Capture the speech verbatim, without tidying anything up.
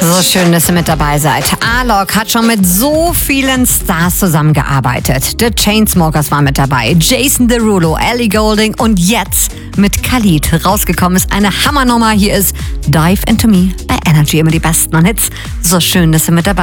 So schön, dass ihr mit dabei seid. Alok hat schon mit so vielen Stars zusammengearbeitet. The Chainsmokers war mit dabei, Jason Derulo, Ellie Goulding und jetzt mit Khalid. Rausgekommen ist eine Hammernummer. Hier ist Dive Into Me bei Energy. Immer die besten Hits. So schön, dass ihr mit dabei seid.